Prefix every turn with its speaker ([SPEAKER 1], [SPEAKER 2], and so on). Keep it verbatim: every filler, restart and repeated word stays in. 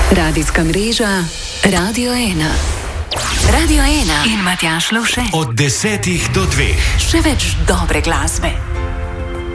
[SPEAKER 1] Radijska mreža Radio ena. Radio ena in Matjaž Lovše.
[SPEAKER 2] Od desetih do dveh.
[SPEAKER 1] Še več dobre glasbe.